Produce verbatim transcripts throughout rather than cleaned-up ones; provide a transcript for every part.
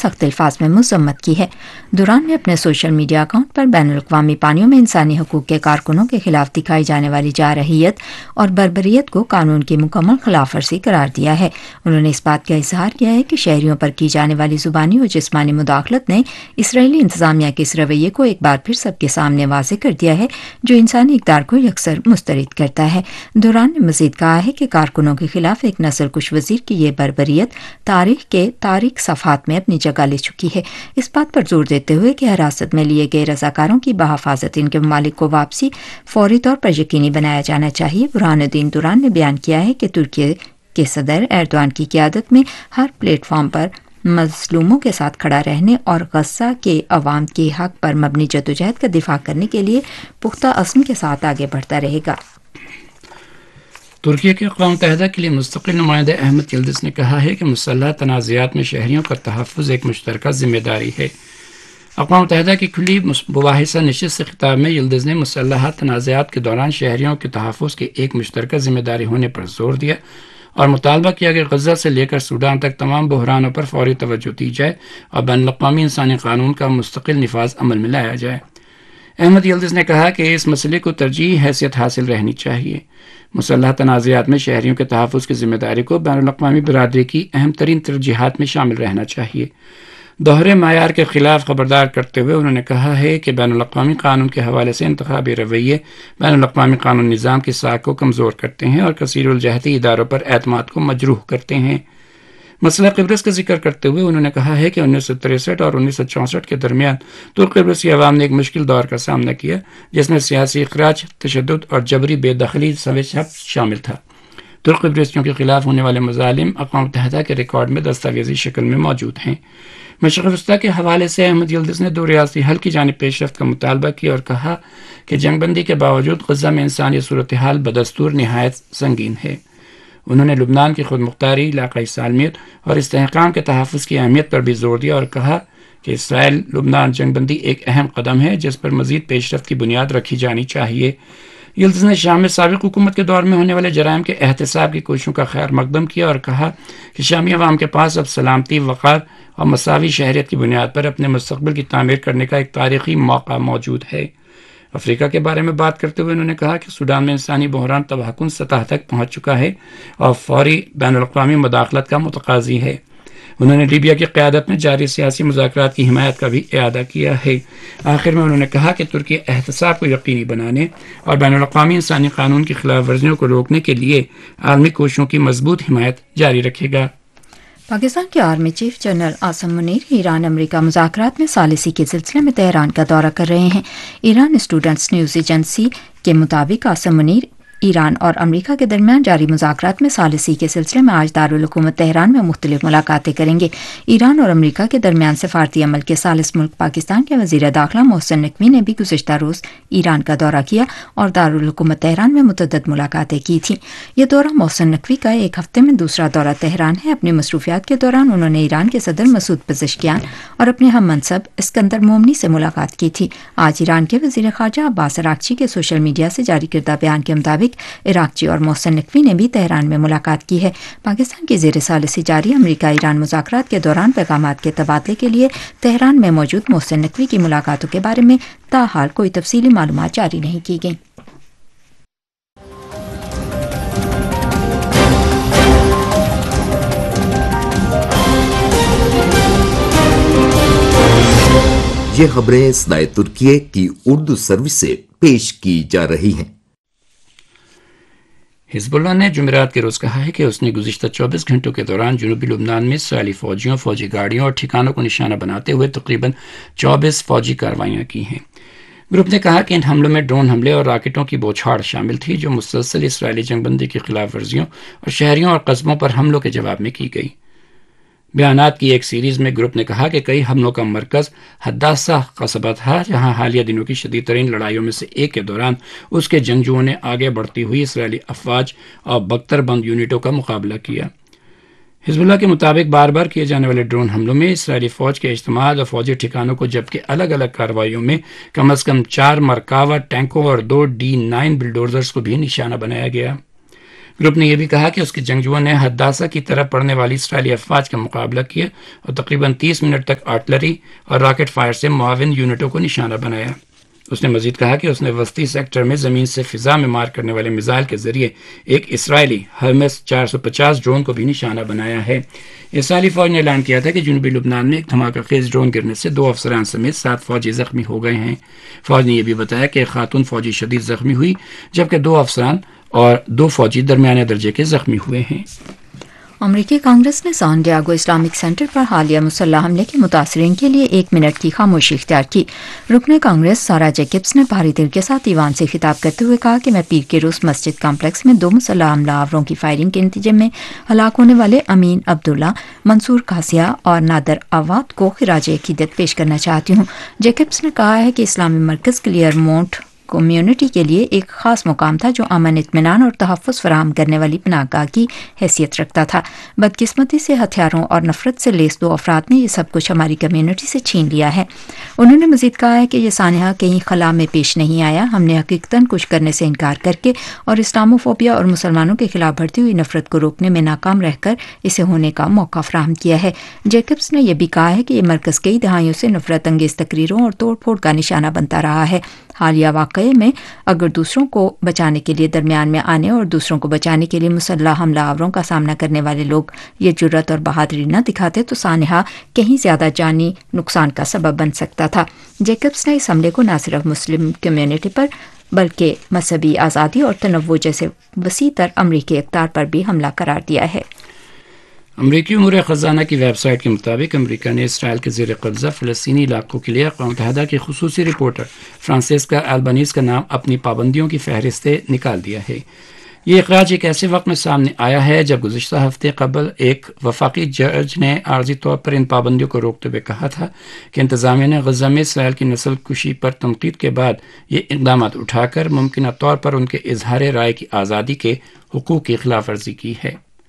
सख्त अल्फाज में मजम्मत की है। दुरान ने अपने सोशल मीडिया अकाउंट पर बैन अल-अक़वामी पानियों में इंसानी हकूक़ के कारकुनों के खिलाफ दिखाई जाने वाली जारहियत और बर्बरियत को कानून की मुकम्मल खिलाफ वर्जी करार दिया है। उन्होंने इस बात का इजहार किया है कि शहरियों पर की जाने वाली जुबानी और जिस्मानी मुदाखलत ने इसराइली इंतजामिया के इस रवैये को एक बार फिर सबके सामने वाज़ेह कर दिया है जो इंसानी इक़दार को यकसर मुस्तरद करता है। दुरान ने मजीद कहा है कि कारकुनों के खिलाफ एक नस्ल कुश वजीर की ये बर्बरियत तारीख के तारीख सफ़ात में अपनी जगह ले चुकी है। इस बात पर जोर देते हुए कि हिरासत में लिए गए रज़ाकारों की बहफाजत इनके मालिक को वापसी फौरी तौर पर यकीनी बनाया जाना चाहिए, बुरहानुद्दीन दुरान ने बयान किया है कि तुर्की के सदर एर्दोआन की क़यादत में हर प्लेटफॉर्म पर मजलूमों के साथ खड़ा रहने और गज़ा के अवाम के हक पर मबनी जदोजहद का दिफा करने के लिए पुख्ता अज़्म के साथ आगे बढ़ता रहेगा। तुर्की के अक़वाम मुत्तहिदा के लिए मुस्तक़िल नुमाइंदा अहमद यिल्दिज़ ने कहा है कि मुसल्लह तनाज़ात में शहरियों का तहफ़्फ़ुज़ एक मुश्तरका ज़िम्मेदारी है। अक़वाम मुत्तहिदा की खुली मुबाहिसा नशिस्त से खिताब में यिल्दिज़ ने मुसल्लह तनाज़ात के दौरान शहरियों के तहफ़्फ़ुज़ की एक मुश्तरका ज़िम्मेदारी होने पर जोर दिया और मुतालबा किया कि गज़ा से लेकर सूडान तक तमाम बहरानों पर फौरी तवज्जो दी जाए और बैनुल अक़वामी इंसानी क़ानून का मुस्तक़िल निफाज़ अमल में लाया जाए। अहमद यिल्दिज़ ने कहा कि इस मसले को तरजीह हैसियत हासिल रहनी चाहिए। मुसल्लह तनाज़ात में शहरियों के तहफ़्फ़ुज़ की ज़िम्मेदारी को बैनुल अक़वामी बरादरी की अहम तरीन तरजीहात में शामिल रहना चाहिए। दोहरे मायार के खिलाफ खबरदार करते हुए उन्होंने कहा है कि बैनुल अक़वामी कानून के हवाले से इंतख़ाबी रवैये बैनुल अक़वामी कानून निज़ाम की साख को कमज़ोर करते हैं और कसीरुल जहती इदारों पर एतमाद को मजरूह करते हैं। मसला क़िब्रस का जिक्र करते हुए उन्होंने कहा है कि उन्नीस सौ तिरसठ और उन्नीस सौ चौंसठ के दरमियान तुर्क क़िब्रसी अवाम ने एक मुश्किल दौर का सामना किया जिसमें सियासी इख़राज, तशद्दुद और जबरी बेदखली सब शामिल था। तुर्क क़िब्रसियों के खिलाफ होने वाले मज़ालिम अक़वाम मुत्तहिदा के रिकॉर्ड में दस्तावेज़ी शक्ल में मौजूद हैं। मशरिक़ वस्ता के हवाले से अहमद यिल्दिज़ ने दो रियासती हल की जानिब पेशरफ्त का मुतालबा किया और कहा कि जंगबंदी के बावजूद गज़ा में इंसानी सूरत हाल बदस्तूर नहायत संगीन है। उन्होंने लुबनान की खुद मुख्तारी, इलाक़ाई सालमियत और इस्तेहकाम के तहफ़्फ़ुज़ की अहमियत पर भी जोर दिया और कहा कि इसराइल लुबनान जंगबंदी एक अहम कदम है जिस पर मज़ीद पेशरफ्त की बुनियाद रखी जानी चाहिए। यिल्दिज़ ने शाम में साबिक़ हुकूमत के दौर में होने वाले जराइम के एहतसाब की कोशिशों का खैर मकदम किया और कहा कि शामी अवाम के पास अब सलामती, वक़ार और मसावी शहरियत की बुनियाद पर अपने मुस्तक़बिल की तामीर करने का एक तारीख़ी मौका मौजूद है। अफ्रीका के बारे में बात करते हुए उन्होंने कहा कि सूडान में इंसानी बहरान तबाहकुन सतह तक पहुँच चुका है और फौरी बैनुल अक़वामी मुदाखलत का मुतक़ाज़ी है। उन्होंने लीबिया की क़यादत में जारी सियासी मुज़ाकरात की हिमायत का भी इआदा किया है। आखिर में उन्होंने कहा कि तुर्की एहतसाब को यकीनी बनाने और बैनुल अक़वामी इंसानी क़ानून की खिलाफ वर्जियों को रोकने के लिए आलमी कोशिशों की मजबूत हिमायत जारी रखेगा। पाकिस्तान के army chief general Asim Munir Iran America मुज़ाकरात में सालिसी के सिलसिले में तेहरान का दौरा कर रहे हैं। ईरान स्टूडेंट्स न्यूज़ एजेंसी के मुताबिक आसिम मुनीर ईरान और अमेरिका के दरमियान जारी मुज़ाकरात में सालिसी के सिलसिले में आज दारुल हुकूमत तेहरान में मुख्तलिफ मुलाकातें करेंगे। ईरान और अमेरिका के दरमियान सफारती अमल के सालिस मुल्क पाकिस्तान के वज़ीर दाखिला मोहसिन नकवी ने भी गुज़िश्ता रोज़ ईरान का दौरा किया और दारुल हुकूमत तेहरान में मुतअद्दिद मुलाकातें की थीं। यह दौरा मोहसिन नकवी का एक हफ्ते में दूसरा दौरा तेहरान है। अपनी मसरूफियात के दौरान उन्होंने ईरान के सदर मसूद पज़ेश्कियान और अपने हम मनसब इस्कंदर मोमनी से मुलाकात की थी। आज ईरान के वज़ीर ख़ारजा अब्बास अराग़ची के सोशल मीडिया से जारी करदा बयान के मुताबिक इराक़ची और मोहसिन नकवी ने भी तेहरान में मुलाकात की है। पाकिस्तान की ज़ेर सालिसी जारी अमेरिका ईरान मुज़ाकरात के दौरान पैगामात के तबादले के लिए तेहरान में मौजूद मोहसिन नकवी की मुलाकातों के बारे में ताहाल कोई तफसीली मालूमात जारी नहीं की गई। ये खबरें सदाए तुर्की की उर्दू सर्विस से पेश की जा रही हैं। हिज़्बुल्लाह ने जुमेरात के रोज़ कहा है कि उसने गुज़िश्ता चौबीस घंटों के दौरान जनूबी लुबनान में इसराइली फ़ौजियों, फ़ौजी गाड़ियों और ठिकानों को निशाना बनाते हुए तकरीबन चौबीस फ़ौजी कार्रवाइयाँ की हैं। ग्रुप ने कहा कि इन हमलों में ड्रोन हमले और राकेटों की बौछार शामिल थी जो मुसलसल इसराइली जंगबंदी की खिलाफ वर्जियों और शहरियों और कस्बों पर हमलों के जवाब में की गई। बयानात की एक सीरीज़ में ग्रुप ने कहा कि कई हमलों का मरकज़ हदासा कस्बा था जहां हालिया दिनों की शदीद तरीन लड़ाइयों में से एक के दौरान उसके जंगजुओं ने आगे बढ़ती हुई इसराइली अफवाज और बख्तरबंद यूनिटों का मुकाबला किया। हिज़्बुल्लाह के मुताबिक बार बार किए जाने वाले ड्रोन हमलों में इसराइली फ़ौज के इज्तिमाद और फ़ौजी ठिकानों को जबकि अलग अलग कार्रवाइयों में कम अज़ कम चार मरकावा टैंकों और दो डी नाइन बिल्डोजर्स को भी निशाना बनाया गया। گروپ نے یہ بھی کہا کہ اس کے جنگجوؤں نے حداسہ کی طرف پڑنے والی اسرائیلی افواج کا مقابلہ کیا اور تقریباً تیس منٹ تک آرٹلری اور راکٹ فائر سے معاون یونٹوں کو نشانہ بنایا۔ اس نے مزید کہا کہ اس نے وسطی سیکٹر میں زمین سے فضا میں مار کرنے والے میزائل کے ذریعے ایک اسرائیلی ہرمس چار سو پچاس ڈرون کو بھی نشانہ بنایا ہے۔ اسرائیلی فوج نے اعلان کیا تھا کہ جنوبی لبنان میں ایک دھماکہ خیز ڈرون گرنے سے دو افسران سمیت سات فوجی زخمی ہو گئے ہیں۔ فوج نے یہ بھی بتایا کہ ایک خاتون فوجی شدید زخمی ہوئی جبکہ دو افسران اور دو فوجی درمیانے درجے کے زخمی ہوئے ہیں۔ امریکی کانگریس نے سان ڈیاگو اسلامک سینٹر پر حالیہ مسلح حملے کے متاثرین کے لیے ایک منٹ کی خاموشی اختیار کی۔ رکن کانگریس سارا جیکبس نے بھاری دل کے ساتھ ایوان سے خطاب کرتے ہوئے کہا کہ میں پیر کے روز مسجد کمپلیکس میں دو مسلح حملہ آوروں کی فائرنگ کے نتیجے میں ہلاک ہونے والے امین عبداللہ، منصور قاسیہ اور نادر آواد کو خراج عقیدت پیش کرنا چاہتی ہوں۔ جیکبس نے کہا ہے کہ اسلامی مرکز کلیئر مونٹ کمیونٹی کے لیے ایک خاص مقام تھا جو امن، اطمینان اور تحفظ فراہم کرنے والی پناہ گاہ کی حیثیت رکھتا تھا۔ بدقسمتی سے ہتھیاروں اور نفرت سے لیس دو افراد نے یہ سب کچھ ہماری کمیونٹی سے چھین لیا ہے۔ انہوں نے مزید کہا ہے کہ یہ سانحہ کہیں خلا میں پیش نہیں آیا، ہم نے حقیقتاً کچھ کرنے سے انکار کر کے اور اسلاموفوبیا اور مسلمانوں کے خلاف بڑھتی ہوئی نفرت کو روکنے میں ناکام رہ کر اسے ہونے کا موقع فراہم کیا ہے۔ جیکبس نے یہ بھی کہا ہے کہ یہ مرکز کئی دہائیوں سے نفرت انگیز تقریروں اور توڑ پھوڑ کا نشانہ بنتا رہا ہے۔ حالیہ واقعے میں اگر دوسروں کو بچانے کے لیے درمیان میں آنے اور دوسروں کو بچانے کے لیے مسلح حملہ آوروں کا سامنا کرنے والے لوگ یہ جرات اور بہادری نہ دکھاتے تو سانحہ کہیں زیادہ جانی نقصان کا سبب بن سکتا تھا۔ جیکبس نے اس حملے کو نہ صرف مسلم کمیونٹی پر بلکہ مذہبی آزادی اور تنوع جیسے وسیع تر امریکی اقدار پر بھی حملہ قرار دیا ہے۔ امریکی امور خزانہ کی ویب سائٹ کے مطابق امریکہ نے اسرائیل کے زیر قبضہ فلسطینی علاقوں کے لیے اقوام متحدہ کی خصوصی رپورٹر فرانسسکا البنیز کا نام اپنی پابندیوں کی فہرست سے نکال دیا ہے۔ یہ اخراج ایک ایسے وقت میں سامنے آیا ہے جب گزشتہ ہفتے قبل ایک وفاقی جج نے عارضی طور پر ان پابندیوں کو روکتے ہوئے کہا تھا کہ انتظامیہ نے غزہ میں اسرائیل کی نسل کشی پر تنقید کے بعد یہ اقدامات اٹھا کر ممکنہ طور پر ان کے اظہار رائے کی آزادی کے حقوق کی خلاف ورزی کی ہے۔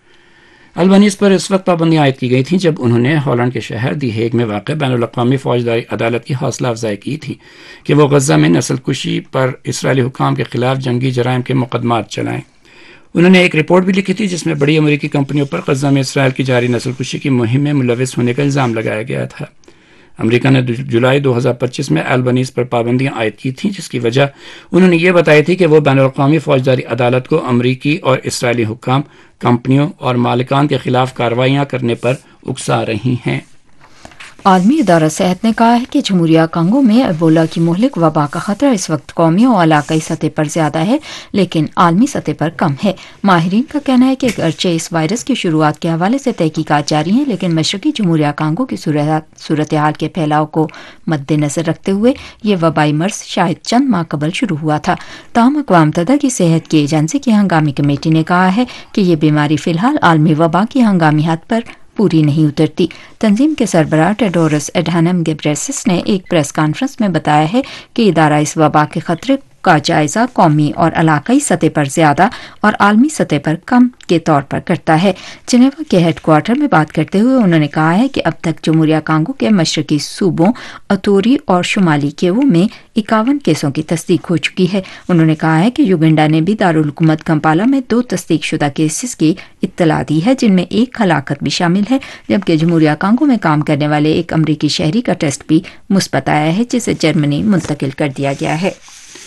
البنیز پر اس وقت پابندیاں عائد کی گئی تھیں جب انہوں نے ہالینڈ کے شہر دی ہیگ میں واقع بین الاقوامی فوجداری عدالت کی حوصلہ افزائی کی تھی کہ وہ غزہ میں نسل کشی پر اسرائیلی حکام کے خلاف جنگی جرائم کے مقدمات چلائیں۔ انہوں نے ایک رپورٹ بھی لکھی تھی جس میں بڑی امریکی کمپنیوں پر غزہ میں اسرائیل کی جاری نسل کشی کی مہم میں ملوث ہونے کا الزام لگایا گیا تھا۔ امریکہ نے جولائی دو ہزار پچیس میں البنیز پر پابندیاں عائد کی تھیں جس کی وجہ انہوں نے یہ بتائی تھی کہ وہ بین الاقوامی فوجداری عدالت کو امریکی اور اسرائیلی حکام، کمپنیوں اور مالکان کے خلاف کارروائیاں کرنے پر اکسا رہی ہیں۔ عالمی ادارہ صحت نے کہا ہے کہ جمہوریہ کانگو میں ایبولا کی مہلک وبا کا خطرہ اس وقت قومی اور علاقائی سطح پر زیادہ ہے لیکن عالمی سطح پر کم ہے۔ ماہرین کا کہنا ہے کہ اگرچہ اس وائرس کی شروعات کے حوالے سے تحقیقات جاری ہیں لیکن مشرقی جمہوریہ کانگو کی صورتحال کے پھیلاؤ کو مد نظر رکھتے ہوئے یہ وبائی مرض شاید چند ماہ قبل شروع ہوا تھا۔ تاہم اقوام متحدہ کی صحت کی ایجنسی کی ہنگامی کمیٹی نے کہا ہے کہ یہ بیماری فی الحال عالمی وبا کی ہنگامی حد پر پوری نہیں اترتی۔ تنظیم کے سربراہ ٹیڈورس ایڈہانم گیبریسس نے ایک پریس کانفرنس میں بتایا ہے کہ ادارہ اس وبا کے خطرے کا جائزہ قومی اور علاقائی سطح پر زیادہ اور عالمی سطح پر کم کے طور پر کرتا ہے۔ جنیوا کے ہیڈ کوارٹر میں بات کرتے ہوئے انہوں نے کہا ہے کہ اب تک جمہوریہ کانگو کے مشرقی صوبوں اتوری اور شمالی کیوو میں اکاون کیسوں کی تصدیق ہو چکی ہے۔ انہوں نے کہا ہے کہ یوگنڈا نے بھی دارالحکومت کمپالا میں دو تصدیق شدہ کیسز کی اطلاع دی ہے جن میں ایک ہلاکت بھی شامل ہے جبکہ جمہوریہ کانگو میں کام کرنے والے ایک امریکی شہری کا ٹیسٹ بھی مثبت آیا ہے جسے جرمنی منتقل کر دیا گیا ہے۔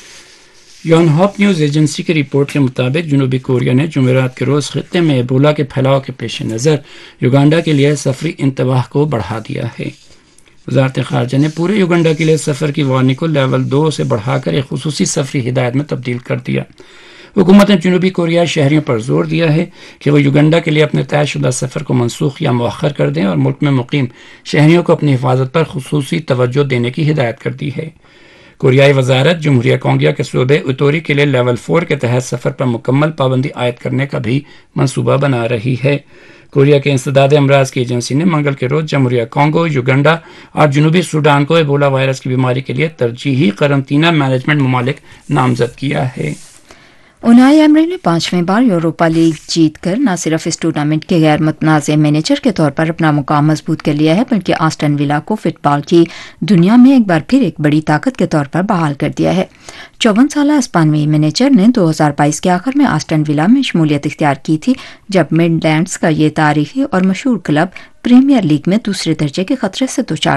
یون ہوپ نیوز ایجنسی کی رپورٹ کے مطابق جنوبی کوریا نے جمعرات کے روز خطے میں ایبولا کے پھیلاؤ کے پیش نظر یوگنڈا کے لیے سفری انتباہ کو بڑھا دیا ہے۔ وزارت خارجہ نے پورے یوگنڈا کے لیے سفر کی وارننگ کو لیول دو سے بڑھا کر ایک خصوصی سفری ہدایت میں تبدیل کر دیا۔ حکومت نے جنوبی کوریا شہریوں پر زور دیا ہے کہ وہ یوگنڈا کے لیے اپنے طے شدہ سفر کو منسوخ یا مؤخر کر دیں اور ملک میں مقیم شہریوں کو اپنی حفاظت پر خصوصی توجہ دینے کی ہدایت کر دی ہے۔ کوریائی وزارت جمہوریہ کانگو کے صوبے اتوری کے لیے لیول فور کے تحت سفر پر مکمل پابندی عائد کرنے کا بھی منصوبہ بنا رہی ہے۔ کوریا کے انسداد امراض کی ایجنسی نے منگل کے روز جمہوریہ کانگو، یوگنڈا اور جنوبی سوڈان کو ایبولا وائرس کی بیماری کے لیے ترجیحی قرنطینہ مینجمنٹ ممالک نامزد کیا ہے۔ उनाई एमरी ने पांचवें बार यूरोपा लीग जीतकर न सिर्फ इस टूर्नामेंट के गैर मुतनाज़ मैनेजर के तौर पर अपना मुकाम मजबूत कर लिया है, बल्कि आस्टन विला को फुटबॉल की दुनिया में एक बार फिर एक बड़ी ताकत के तौर पर बहाल कर दिया है। चौवन साल स्पेनवी मैनेजर ने दो हज़ार बाईस के आखिर में आस्टन विला में शमूलियत इख्तियार की थी, जब मिडलैंड्स का ये तारीखी और मशहूर क्लब प्रीमियर लीग में दूसरे दर्जे के खतरे से दो चार